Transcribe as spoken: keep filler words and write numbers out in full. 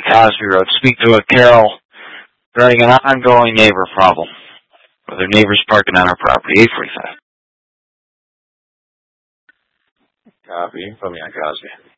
Cosby Road. Speak to a Carol regarding an ongoing neighbor problem with their neighbors parking on our property. eight forty-five. Copy. Put me on Cosby.